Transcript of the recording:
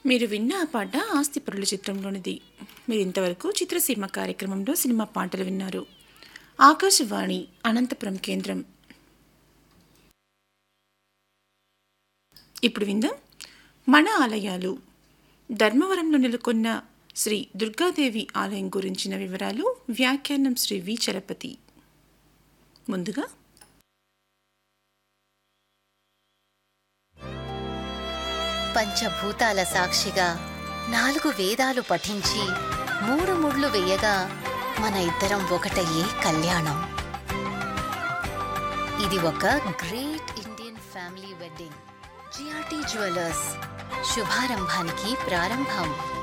మీరు విన్న ఆ పాట ఆస్తిపరుల చిత్రంలోనిది. మీరు ఇంతవరకు చిత్రసీమ కార్యక్రమంలో సినిమా పాటలు విన్నారు. ఆకాశవాణి అనంతపురం కేంద్రం. ఇప్పుడు విందాం మన ఆలయాలు. ధర్మవరంలో నెలకొన్న శ్రీ దుర్గాదేవి ఆలయం గురించిన వివరాలు. వ్యాఖ్యానం శ్రీ వి చలపతి. ముందుగా పంచభూతాల సాక్షిగా 4 వేదాలు పఠించి 3 ముళ్ళు వేయగా మన ఇద్దరం ఒకటయ్యే కళ్యాణం. ఇది ఒక great Indian family wedding. GRT jewellers, శుభారంభానికి ప్రారంభం.